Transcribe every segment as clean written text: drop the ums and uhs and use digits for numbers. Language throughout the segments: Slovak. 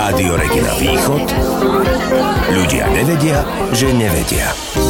Rádio Regina Východ. Ľudia nevedia, že nevedia.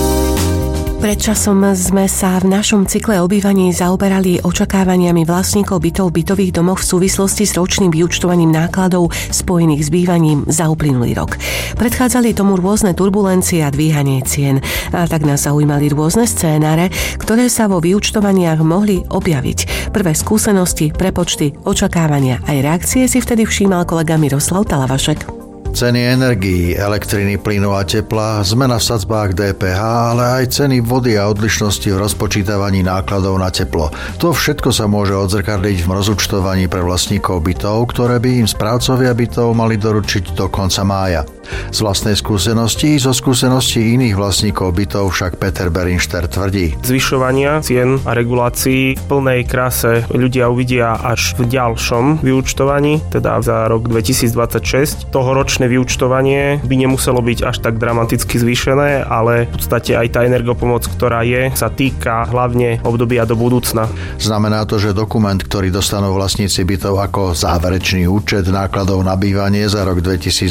Pred časom sme sa v našom cykle o bývaní zaoberali očakávaniami vlastníkov bytov v bytových domoch v súvislosti s ročným vyúčtovaním nákladov spojených s bývaním za uplynulý rok. Predchádzali tomu rôzne turbulencie a dvíhanie cien. A tak nás zaujímali rôzne scénáre, ktoré sa vo vyúčtovaniach mohli objaviť. Prvé skúsenosti, prepočty, očakávania aj reakcie si vtedy všímal kolega Miroslav Talavašek. Ceny energií, elektriny, plynu a tepla, zmena v sadzbách DPH, ale aj ceny vody a odlišnosti v rozpočítavaní nákladov na teplo. To všetko sa môže odzrkadliť v rozúčtovaní pre vlastníkov bytov, ktoré by im správcovia bytov mali doručiť do konca mája. Z vlastnej skúsenosti, zo skúseností iných vlastníkov bytov však Peter Berinšter tvrdí. Zvyšovania cien a regulácií v plnej kráse ľudia uvidia až v ďalšom vyúčtovaní, teda za rok 2026. Tohoročné vyúčtovanie by nemuselo byť až tak dramaticky zvýšené, ale v podstate aj tá energopomoc, ktorá je, sa týka hlavne obdobia do budúcna. Znamená to, že dokument, ktorý dostanú vlastníci bytov ako záverečný účet nákladov na bývanie za rok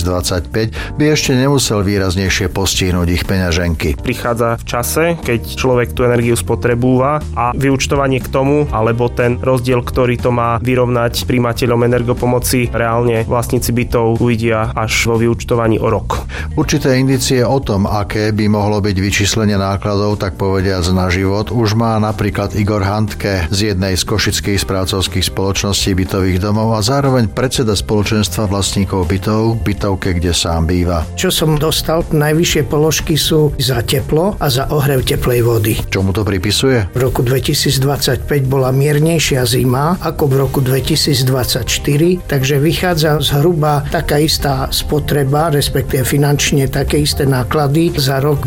2025, by ešte nemusel výraznejšie postihnúť ich peňaženky. Prichádza v čase, keď človek tú energiu spotrebúva a vyúčtovanie k tomu, alebo ten rozdiel, ktorý to má vyrovnať prijímateľom energopomoci, reálne vlastníci bytov uvidia až vo vyúčtovaní o rok. Určité indície o tom, aké by mohlo byť vyčíslenie nákladov, tak povediac na život, už má napríklad Igor Handke z jednej z košických správcovských spoločností bytových domov a zároveň predseda spoločenstva vlastníkov bytov, bytovke, kde sám býva. Čo som dostal, najvyššie položky sú za teplo a za ohrev teplej vody. Čomu to pripisuje? V roku 2025 bola miernejšia zima ako v roku 2024, takže vychádza zhruba taká istá spotreba, respektíve finančne také isté náklady za rok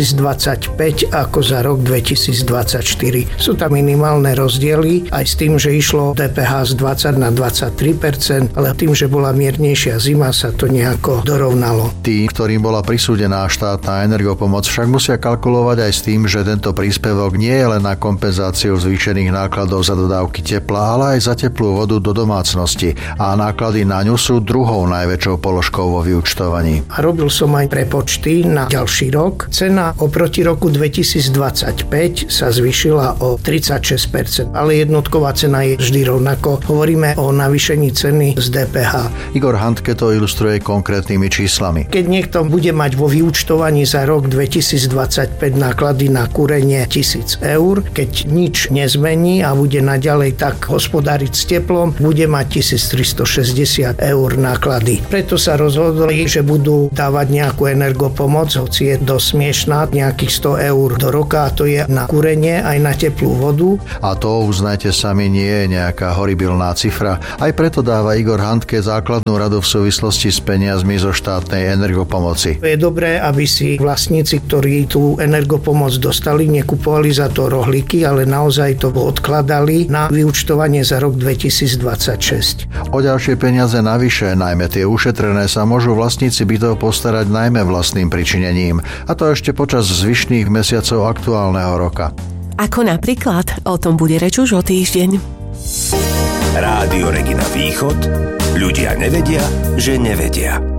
2025 ako za rok 2024. Sú tam minimálne rozdiely aj s tým, že išlo DPH z 20 na 23%, ale tým, že bola miernejšia zima, sa to nejako dorovnalo. Tí, ktorým bola prisúdená štátna energopomoc, však musia kalkulovať aj s tým, že tento príspevok nie je len na kompenzáciu zvýšených nákladov za dodávky tepla, ale aj za teplú vodu do domácnosti a náklady na ňu sú druhou najväčšou položkou vo vyúčtovaní. A robil som aj prepočty na ďalší rok. Cena oproti roku 2025 sa zvýšila o 36%, ale jednotková cena je vždy rovnako. Hovoríme o navýšení ceny z DPH. Igor Handke to ilustruje konkrétnymi číslami. Keď niekto bude mať vo vyúčtovaní za rok 2025 náklady na kúrenie 1000 eur, keď nič nezmení a bude naďalej tak hospodáriť s teplom, bude mať 1360 eur náklady. Preto sa rozhodli, že budú dávať nejakú energopomoc, hoci je dosť smiešná, nejakých 100 eur do roka, a to je na kúrenie aj na teplú vodu. A to, uznajte sami, nie je nejaká horibilná cifra. Aj preto dáva Igor Handke základnú radu v súvislosti s peniazmi zo štátnej energopomoci. Je dobré, aby si vlastníci, ktorí tú energopomoc dostali, nekupovali za to rohlíky, ale naozaj to odkladali na vyúčtovanie za rok 2026. O ďalšie peniaze navyše, najmä tie ušetrené, sa môžu vlastníci bytov postarať najmä vlastným pričinením. A to ešte počas zvyšných mesiacov aktuálneho roka. Ako napríklad, o tom bude reč už o týždeň. Rádio Regina Východ. Ľudia nevedia, že nevedia.